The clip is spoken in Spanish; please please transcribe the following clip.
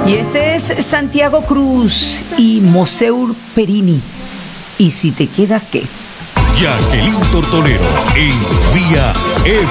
Y este es Santiago Cruz y Moseur Perini. ¿Y si te quedas qué? Jacqueline Tortolero en Vía